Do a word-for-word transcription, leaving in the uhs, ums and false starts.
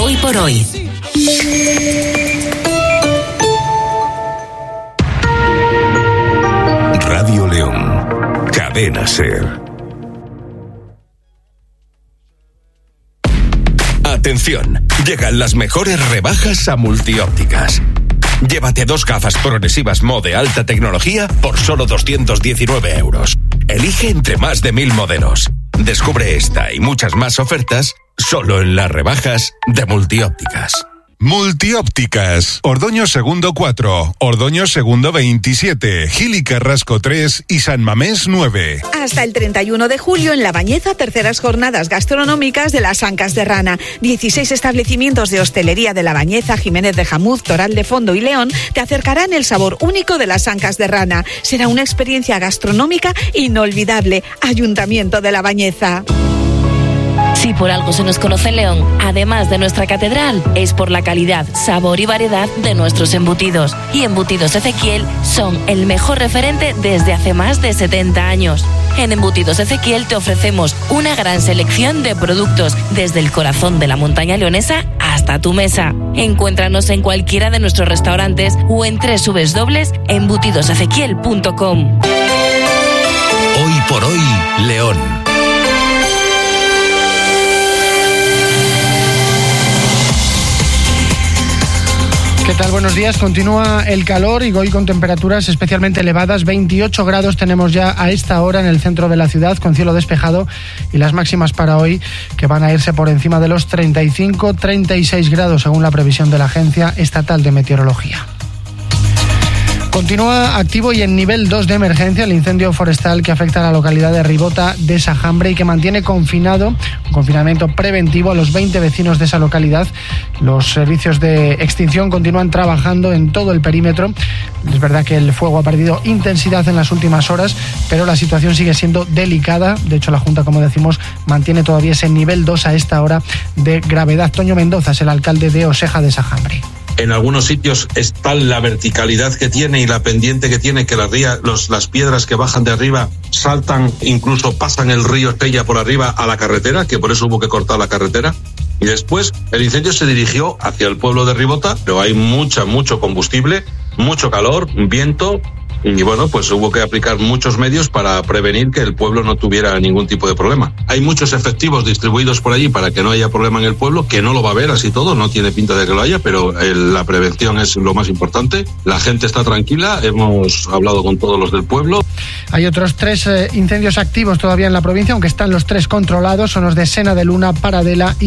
Hoy por hoy. Radio León. Cadena SER. Atención, llegan las mejores rebajas a Multiópticas. Llévate dos gafas progresivas Mo de alta tecnología por solo doscientos diecinueve euros. Elige entre más de mil modelos. Descubre esta y muchas más ofertas solo en las rebajas de Multiópticas. Multiópticas, Ordoño Segundo cuatro, Ordoño Segundo veintisiete, Gil y Carrasco tres y San Mamés nueve. Hasta el treinta y uno de julio en La Bañeza, terceras jornadas gastronómicas de las Ancas de Rana. dieciséis establecimientos de hostelería de La Bañeza, Jiménez de Jamuz, Toral de Fondo y León te acercarán el sabor único de las Ancas de Rana. Será una experiencia gastronómica inolvidable. Ayuntamiento de La Bañeza. Si por algo se nos conoce en León, además de nuestra catedral, es por la calidad, sabor y variedad de nuestros embutidos. Y Embutidos Ezequiel son el mejor referente desde hace más de setenta años. En Embutidos Ezequiel te ofrecemos una gran selección de productos, desde el corazón de la montaña leonesa hasta tu mesa. Encuéntranos en cualquiera de nuestros restaurantes o en doble u doble u doble u punto embutidos ezequiel punto com. Hoy por hoy, León. ¿Qué tal? Buenos días. Continúa el calor y hoy con temperaturas especialmente elevadas. veintiocho grados tenemos ya a esta hora en el centro de la ciudad, con cielo despejado, y las máximas para hoy que van a irse por encima de los treinta y cinco, treinta y seis grados según la previsión de la Agencia Estatal de Meteorología. Continúa activo y en nivel dos de emergencia el incendio forestal que afecta a la localidad de Ribota de Sajambre y que mantiene confinado, un confinamiento preventivo a los veinte vecinos de esa localidad. Los servicios de extinción continúan trabajando en todo el perímetro. Es verdad que el fuego ha perdido intensidad en las últimas horas, pero la situación sigue siendo delicada. De hecho, la Junta, como decimos, mantiene todavía ese nivel dos a esta hora de gravedad. Toño Mendoza es el alcalde de Oseja de Sajambre. En algunos sitios es tal la verticalidad que tiene y la pendiente que tiene que la ría, los, las piedras que bajan de arriba saltan, incluso pasan el río Estella por arriba a la carretera, que por eso hubo que cortar la carretera. Y después el incendio se dirigió hacia el pueblo de Ribota, pero hay mucha, mucho combustible, mucho calor, viento. Y bueno, pues hubo que aplicar muchos medios para prevenir que el pueblo no tuviera ningún tipo de problema. Hay muchos efectivos distribuidos por allí para que no haya problema en el pueblo, que no lo va a haber así todo, no tiene pinta de que lo haya, pero el, la prevención es lo más importante. La gente está tranquila, hemos hablado con todos los del pueblo. Hay otros tres eh, incendios activos todavía en la provincia, aunque están los tres controlados, son los de Sena de Luna, Paradela y